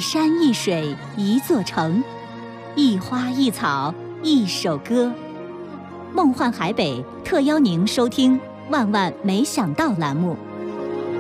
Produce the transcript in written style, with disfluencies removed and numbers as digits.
山一水一座城，一花一草一首歌。梦幻海北特邀您收听《万万没想到》栏目。